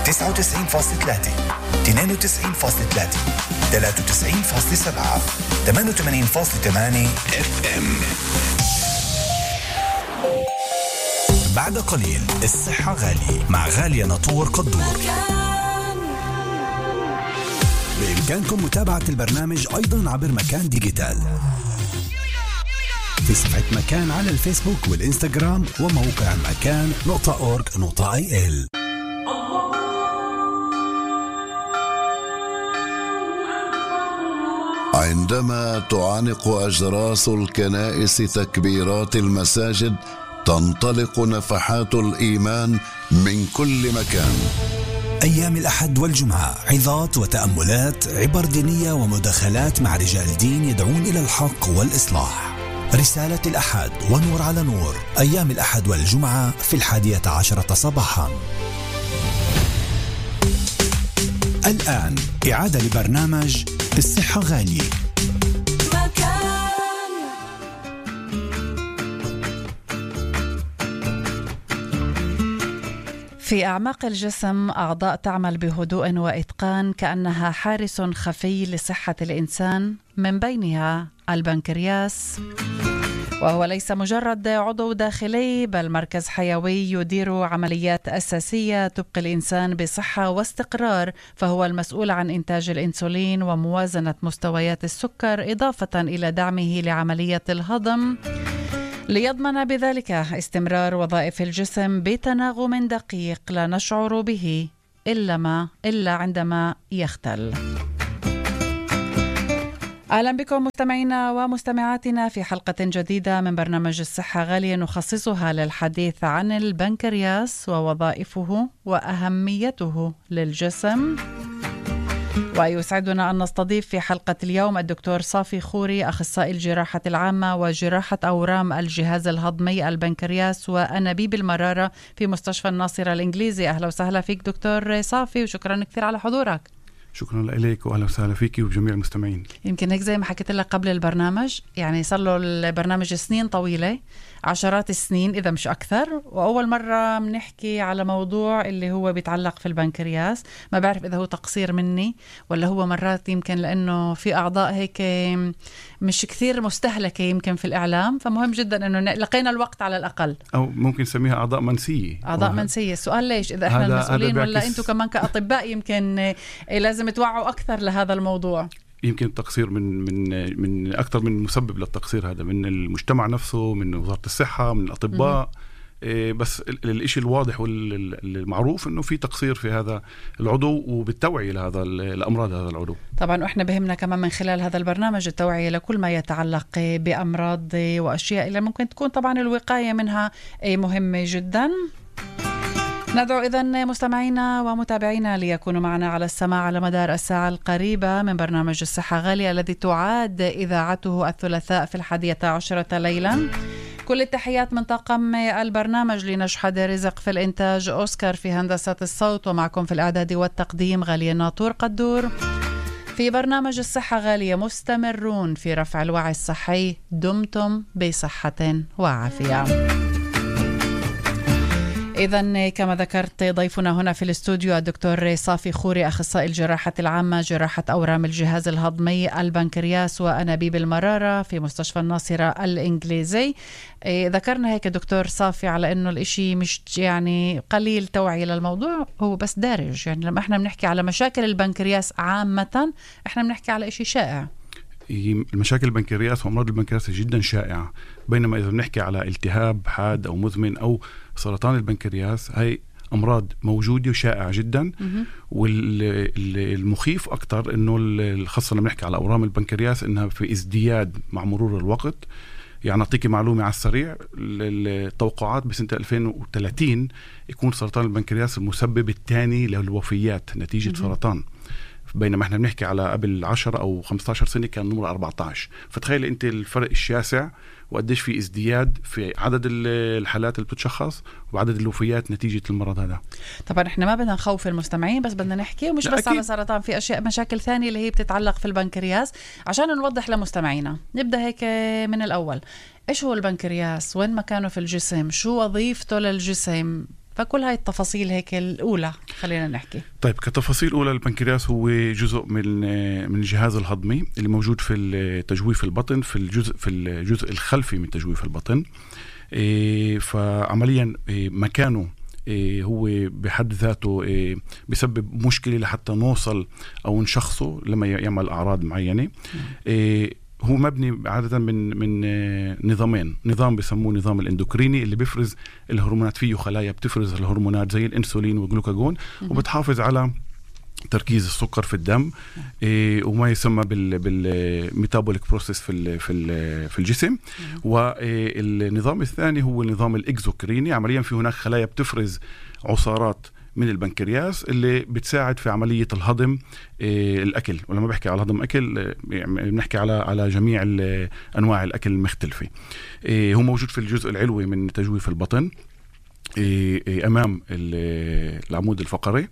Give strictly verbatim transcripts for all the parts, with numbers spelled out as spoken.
تسعة وتسعين فاصلة ثلاثة اثنين وتسعين فاصلة ثلاثة ثلاثة وتسعين فاصلة سبعة ثمانية وثمانين فاصلة ثمانية اف ام. بعد قليل الصحة غالية مع غالية ناطور قدور. بإمكانكم متابعة البرنامج أيضا عبر مكان ديجيتال في صفحة مكان على الفيسبوك والإنستغرام وموقع مكان نقطة أورج نقطة آي إل. عندما تعانق أجراس الكنائس تكبيرات المساجد تنطلق نفحات الإيمان من كل مكان. أيام الأحد والجمعة عظات وتأملات، عبر دينية ومداخلات مع رجال دين يدعون إلى الحق والإصلاح. رسالة الأحد ونور على نور، أيام الأحد والجمعة في الحادية عشرة صباحا. الآن إعادة لبرنامج الصحة غالية. في أعماق الجسم أعضاء تعمل بهدوء وإتقان كأنها حارس خفي لصحة الإنسان، من بينها البنكرياس، وهو ليس مجرد عضو داخلي بل مركز حيوي يدير عمليات أساسية تبقي الإنسان بصحة واستقرار، فهو المسؤول عن إنتاج الإنسولين وموازنة مستويات السكر، إضافة إلى دعمه لعملية الهضم، ليضمن بذلك استمرار وظائف الجسم بتناغم دقيق لا نشعر به إلا ما إلا عندما يختل. أهلا بكم مستمعينا ومستمعاتنا في حلقة جديدة من برنامج الصحة غالية، نخصصها للحديث عن البنكرياس ووظائفه وأهميته للجسم. ويسعدنا أن نستضيف في حلقة اليوم الدكتور صافي خوري، أخصائي الجراحة العامة وجراحة أورام الجهاز الهضمي البنكرياس وأنابيب المرارة في مستشفى الناصرة الإنجليزي. أهلا وسهلا فيك دكتور صافي، وشكرا كثير على حضورك. شكرا لك وأهلا وسهلا فيك وجميع المستمعين. يمكن هيك زي ما حكيت لك قبل البرنامج، يعني صار له البرنامج سنين طويلة، عشرات السنين إذا مش أكثر، وأول مرة بنحكي على موضوع اللي هو بيتعلق في البنكرياس. ما بعرف إذا هو تقصير مني ولا هو مرات يمكن لأنه في أعضاء هيك مش كثير مستهلكة يمكن في الإعلام، فمهم جدا أنه لقينا الوقت على الأقل، أو ممكن نسميها أعضاء منسية. أعضاء وه... منسية. السؤال ليش إذا إحنا المسؤولين ولا أنتوا كمان كأطباء يمكن لازم توعوا أكثر لهذا الموضوع. يمكن التقصير من من من أكثر من مسبب للتقصير هذا، من المجتمع نفسه، من وزارة الصحة، من الأطباء. إيه بس الإشي الواضح والمعروف إنه في تقصير في هذا العضو وبالتوعية لهذا الأمراض هذا العضو. طبعا وإحنا بهمنا كمان من خلال هذا البرنامج التوعية لكل ما يتعلق بأمراض وأشياء اللي ممكن تكون طبعا الوقاية منها مهمة جدا. ندعو إذن مستمعينا ومتابعينا ليكونوا معنا على السماع على مدار الساعة القريبة من برنامج الصحة غالية الذي تعاد إذاعته الثلاثاء في الحادية عشرة ليلا. كل التحيات من طاقم البرنامج، لنشحد رزق في الإنتاج، أوسكار في هندسة الصوت، ومعكم في الإعداد والتقديم غالية ناطور قدور. في برنامج الصحة غالية مستمرون في رفع الوعي الصحي، دمتم بصحة وعافية. إذن كما ذكرت ضيفنا هنا في الاستوديو الدكتور صافي خوري، أخصائي الجراحة العامة جراحة أورام الجهاز الهضمي البنكرياس وأنابيب المرارة في مستشفى الناصرة الإنجليزي. إيه ذكرنا هيك دكتور صافي على إنه الإشي مش يعني قليل توعية للموضوع، هو بس دارج. يعني لما إحنا بنحكي على مشاكل البنكرياس عامة إحنا بنحكي على إشي شائع. المشاكل البنكرياس وأمراض البنكرياس جدا شائعة، بينما إذا بنحكي على التهاب حاد أو مزمن أو سرطان البنكرياس، هاي أمراض موجودة وشائعة جدا. والمخيف أكتر إنه خاصة لما بنحكي على أورام البنكرياس إنها في ازدياد مع مرور الوقت. يعني أعطيك معلومة على السريع، التوقعات بسنة ألفين وثلاثين يكون سرطان البنكرياس المسبب الثاني للوفيات نتيجة مم. سرطان، بينما احنا بنحكي على قبل عشرة أو خمسة عشر سنة كان نمرة أربعة عشر. فتخيل أنت الفرق الشاسع وقديش في ازدياد في عدد الحالات اللي بتتشخص وعدد الوفيات نتيجة المرض هذا. طبعا احنا ما بدنا نخوف المستمعين، بس بدنا نحكي ومش بس أكيد. على سرطان، في أشياء مشاكل ثانية اللي هي بتتعلق في البنكرياس عشان نوضح لمستمعينا. نبدأ هيك من الأول، إيش هو البنكرياس؟ وين مكانه في الجسم؟ شو وظيفته للجسم؟ فكل هاي التفاصيل هيك الأولى خلينا نحكي. طيب كتفاصيل أولى، البنكرياس هو جزء من من الجهاز الهضمي اللي موجود في تجويف البطن، في الجزء في الجزء الخلفي من تجويف البطن. فعمليا مكانه هو بحد ذاته بيسبب مشكلة لحتى نوصل أو نشخصه لما يعمل أعراض معينة. هو مبني عادة من من نظامين، نظام بيسموه نظام الاندوكريني اللي بيفرز الهرمونات، فيه خلايا بتفرز الهرمونات زي الانسولين والجلوكاجون وبتحافظ على تركيز السكر في الدم، إيه وما يسمى بال بالميتابوليك بروسيس في ال في ال في الجسم. والنظام الثاني هو النظام الاكزوكريني، عمليا في هناك خلايا بتفرز عصارات من البنكرياس اللي بتساعد في عملية الهضم إيه الأكل. ولما بحكي على هضم أكل بنحكي على على جميع أنواع الأكل المختلفة. إيه هو موجود في الجزء العلوي من تجويف البطن، إيه إيه أمام العمود الفقري.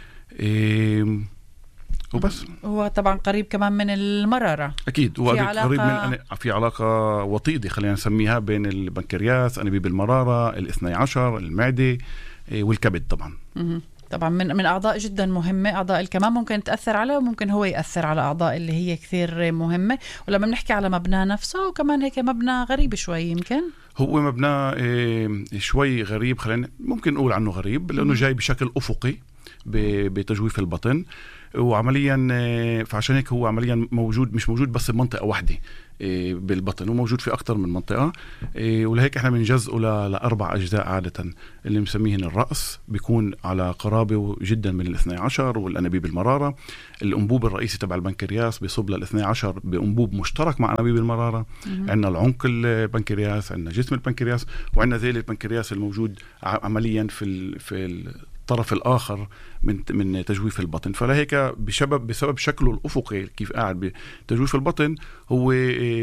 إيه وبس. هو طبعا قريب كمان من المرارة. أكيد هو قريب من في علاقة وطيدة خلينا نسميها بين البنكرياس، أنابيب المرارة، الاثني عشر، المعدة والكبد. طبعا طبعا من من أعضاء جدا مهمة. أعضاء الكمان ممكن تأثر عليه وممكن هو يأثر على أعضاء اللي هي كثير مهمة. ولما بنحكي على مبنى نفسه وكمان هيك مبنى غريب شوي، يمكن هو مبنى شوي غريب، خلينا ممكن نقول عنه غريب لأنه جاي بشكل أفقي بتجويف البطن. وعمليا فعشان هيك هو عمليا موجود، مش موجود بس بمنطقة واحدة بالبطن، هو موجود في أكتر من منطقة. ولهيك احنا بنجزئه لأربع أجزاء عادة، اللي مسميهن الرأس بيكون على قرابة جدا من الاثني عشر، والأنابيب المرارة. الأنبوب الرئيسي تبع البنكرياس بيصب للاثني عشر بأنبوب مشترك مع أنابيب المرارة. عندنا العنق البنكرياس، عندنا جسم البنكرياس، وعندنا ذيل البنكرياس الموجود عمليا في ال في ال الطرف الآخر من من تجويف البطن. فلهيك بسبب بسبب شكله الأفقي كيف قاعد بتجويف البطن، هو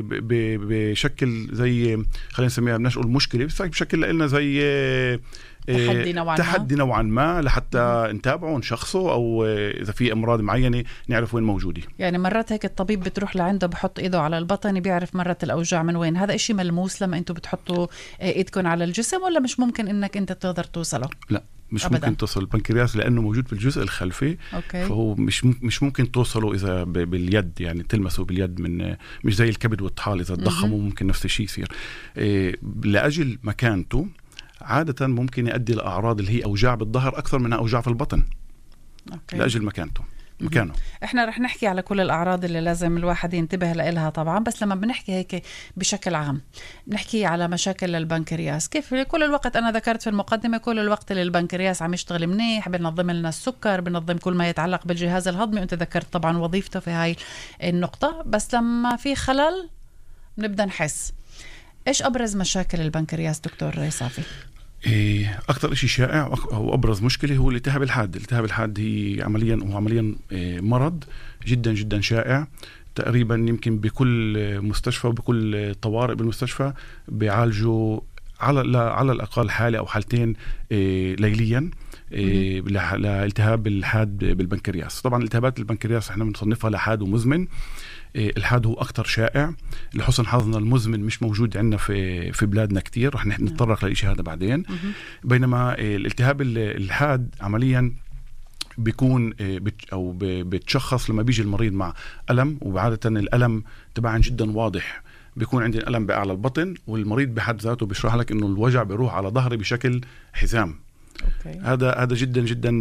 بشكل زي خلينا نسميها بدناش نقول مشكلة، بس بشكل لنا زي تحدي نوعا تحدي ما. نوعا ما لحتى نتابعه ونشخصه، أو إذا في أمراض معينة نعرف وين موجودة. يعني مرات هيك الطبيب بتروح لعنده بحط إيده على البطن بيعرف مرات الأوجاع من وين. هذا إشي ملموس لما أنتوا بتحطوا إيدكم على الجسم، ولا مش ممكن إنك أنت تقدر توصله؟ لا مش أبداً. ممكن توصل البنكرياس لأنه موجود في الجزء الخلفي. أوكي. فهو مش مش ممكن توصله إذا باليد، يعني تلمسه باليد، من مش زي الكبد والطحال إذا تضخموا ممكن نفس الشيء يصير. إيه لأجل مكانته عادة ممكن يؤدي لأعراض اللي هي أوجاع بالظهر أكثر منها أوجاع في البطن. أوكي. لأجل مكانته مكانه. احنا رح نحكي على كل الأعراض اللي لازم الواحد ينتبه لها طبعا، بس لما بنحكي هيك بشكل عام نحكي على مشاكل البنكرياس. كيف كل الوقت أنا ذكرت في المقدمة كل الوقت اللي البنكرياس عم يشتغل منيح، بننظم لنا السكر، بننظم كل ما يتعلق بالجهاز الهضمي، وانت ذكرت طبعا وظيفته في هاي النقطة. بس لما في خلل بنبدأ نحس. ايش أبرز مشاكل البنكرياس دكتور صافي؟ إيه أكثر شيء شائع أو أبرز مشكلة هو الالتهاب الحاد. الالتهاب الحاد هي عمليا هو عمليا إيه مرض جدا جدا شائع، تقريبا يمكن بكل مستشفى وبكل طوارئ بالمستشفى بيعالجوا على على الأقل حالة أو حالتين إيه ليليا إيه لالتهاب الحاد بالبنكرياس. طبعا التهابات البنكرياس احنا بنصنفها لحاد ومزمن. الحاد هو أكتر شائع، لحسن حظنا المزمن مش موجود عندنا في في بلادنا كتير، رح نتطرق للشيء هذا بعدين. بينما الالتهاب الحاد عمليا بيكون أو بتشخص لما بيجي المريض مع ألم، وعادة الألم تبعا جدا واضح. بيكون عندي ألم بأعلى البطن، والمريض بحد ذاته بيشرح لك إنه الوجع بيروح على ظهري بشكل حزام. أوكي. هذا هذا جدا جدا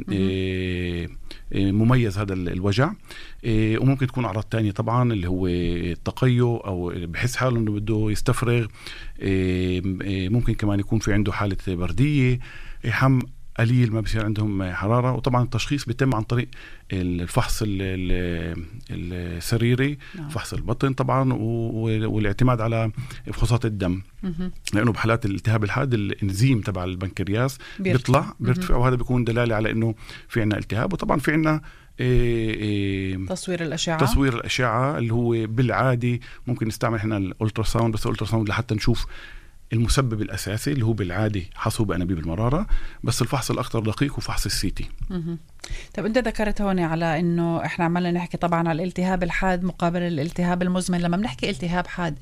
مميز هذا الوجع. وممكن تكون أعراض تانية طبعا اللي هو التقيؤ، أو بحس حاله إنه بده يستفرغ. ممكن كمان يكون في عنده حالة بردية، حم قليل، ما بيصير عندهم حرارة. وطبعا التشخيص بيتم عن طريق الفحص السريري، فحص البطن طبعا، والاعتماد على فحوصات الدم. لأنه بحالات الالتهاب الحاد الإنزيم تبع البنكرياس بيطلع بيرتفع، وهذا بيكون دلالة على إنه في عنا التهاب. وطبعا في عنا إيه إيه تصوير الأشعة تصوير الأشعة اللي هو بالعادي ممكن نستعمل إحنا الألتراساوند، بس الألتراساوند لحتى نشوف المسبب الأساسي اللي هو بالعادي حصوب أنابيب المرارة، بس الفحص الأكثر دقيق وفحص السيتي. طب أنت ذكرت هون على إنه إحنا عمالنا نحكي طبعا على الالتهاب الحاد مقابل الالتهاب المزمن. لما بنحكي التهاب حاد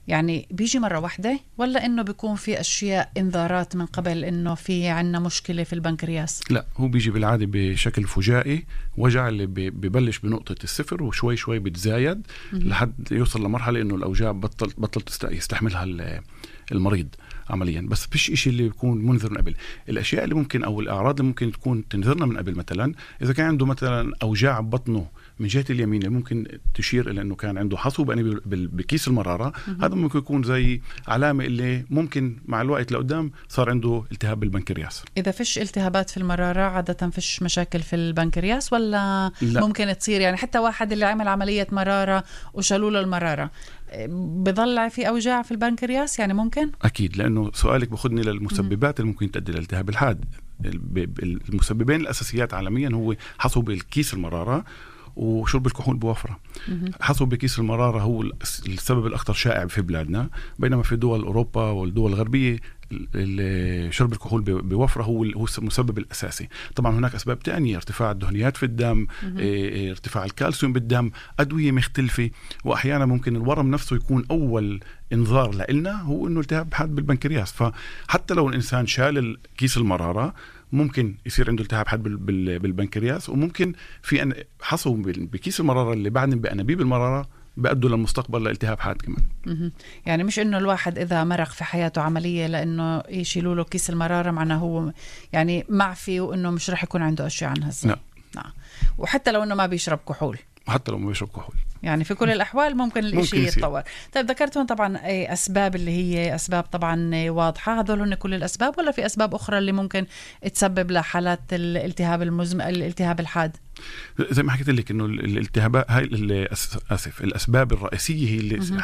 يعني بيجي مرة واحدة ولا إنه بيكون في أشياء إنذارات من قبل إنه في عنا مشكلة في البنكرياس؟ لا، هو بيجي بالعادة بشكل فجائي، وجع اللي ببلش بنقطة الصفر وشوي شوي بتزايد لحد يوصل لمرحلة إنه الأوجاع بطل بطل يستحملها المريض عمليا. بس فيش إشي اللي يكون منذر من قبل. الأشياء اللي ممكن أو الأعراض اللي ممكن تكون تنذرنا من قبل، مثلا إذا كان عنده مثلا أوجاع ببطنه من جهة اليمين اللي ممكن تشير إلى أنه كان عنده حصو بأني بكيس المرارة، هذا ممكن يكون زي علامة اللي ممكن مع الوقت لقدام صار عنده التهاب بالبنكرياس. إذا فيش التهابات في المرارة عادة فيش مشاكل في البنكرياس ولا لا. ممكن تصير يعني حتى واحد اللي عمل عملية مرارة وشالوا له المرارة بضل في أوجاع في البنكرياس يعني ممكن؟ أكيد، لأنه سؤالك بخدني للمسببات اللي ممكن تؤدي للالتهاب الحاد. المسببين الأساسيات عالميا هو حصو بالكيس المرارة وشرب الكحول بوفرة. حصو بكيس المرارة هو السبب الأكثر شائع في بلادنا، بينما في دول أوروبا والدول الغربية شرب الكحول بوفرة هو هو المسبب الأساسي. طبعا هناك أسباب تانية، ارتفاع الدهنيات في الدم، اه ارتفاع الكالسيوم بالدم، أدوية مختلفة، وأحيانا ممكن الورم نفسه يكون أول إنذار لإلنا هو إنه التهاب حاد بالبنكرياس. فحتى لو الإنسان شال كيس المرارة ممكن يصير عنده التهاب حاد بالبنكرياس، وممكن في أن حصو بكيس المرارة اللي بعدين بأنابيب المرارة بأدوا للمستقبل لالتهاب حاد كمان. يعني مش إنه الواحد إذا مرق في حياته عملية لأنه يشيلوا له كيس المرارة معناه هو يعني معفي وإنه مش رح يكون عنده أشياء عنها. لا. نعم. وحتى لو إنه ما بيشرب كحول، حتى لو ما بيشرب كحول يعني في كل الأحوال ممكن الإشي يتطور. طيب ذكرتون طبعا أسباب اللي هي أسباب طبعا واضحة، هذول هن كل الأسباب ولا في أسباب أخرى اللي ممكن تسبب لحالات الالتهاب المزمن الالتهاب الحاد؟ زي ما حكيت لك إنه الالتهابات هاي آسف الأسباب الرئيسية هي اللي